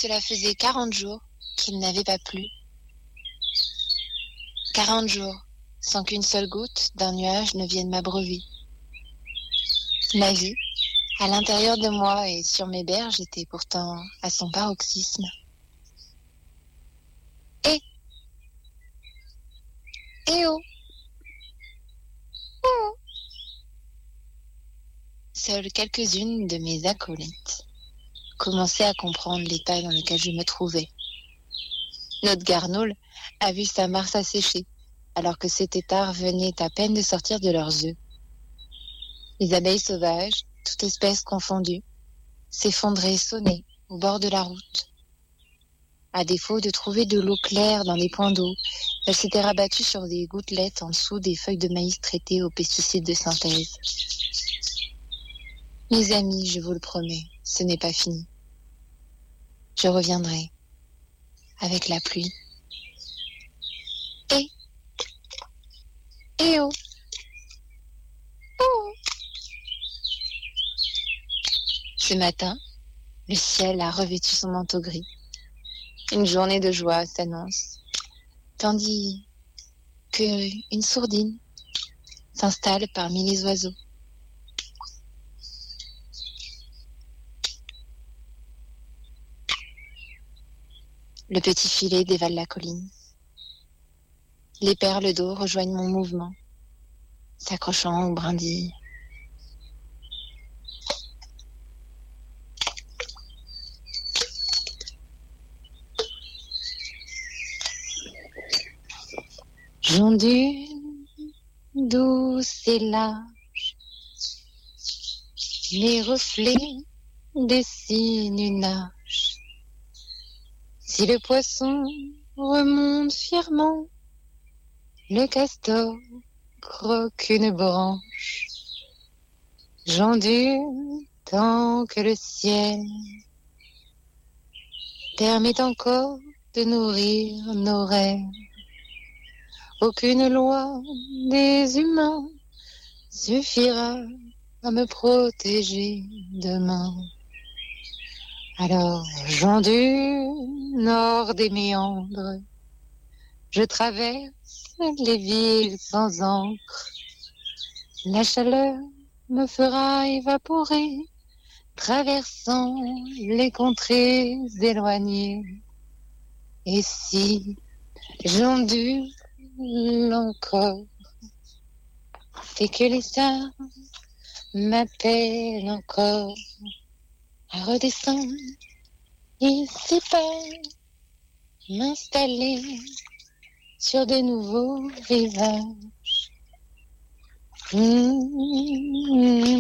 cela faisait 40 jours qu'il n'avait pas plu. 40 jours sans qu'une seule goutte d'un nuage ne vienne m'abreuver. Ma vie, à l'intérieur de moi et sur mes berges, était pourtant à son paroxysme. Eh oh! Oh! Seules quelques-unes de mes acolytes commençaient à comprendre l'état dans lequel je me trouvais. Notre garnoule a vu sa mare s'assécher, alors que ces têtards venaient à peine de sortir de leurs œufs. Les abeilles sauvages, toutes espèces confondues, s'effondraient sonnées au bord de la route. À défaut de trouver de l'eau claire dans les points d'eau, elles s'étaient rabattues sur des gouttelettes en dessous des feuilles de maïs traitées aux pesticides de synthèse. Mes amis, je vous le promets, ce n'est pas fini. Je reviendrai avec la pluie. Eh oh! Oh! Ce matin, le ciel a revêtu son manteau gris. Une journée de joie s'annonce, tandis qu'une sourdine s'installe parmi les oiseaux. Le petit filet dévale la colline. Les perles d'eau rejoignent mon mouvement, s'accrochant aux brindilles. J'ondule, douce et large, les reflets dessinent une arche. Si le poisson remonte fièrement, le castor croque une branche. J'ondule tant que le ciel permet encore de nourrir nos rêves. Aucune loi des humains suffira à me protéger demain. Alors j'ondule nord des méandres, je traverse les villes sans encre. La chaleur me fera évaporer, traversant les contrées éloignées. Et si j'ondule encore, c'est que les stars m'appellent encore à redescendre ici pas, m'installer sur de nouveaux rivages.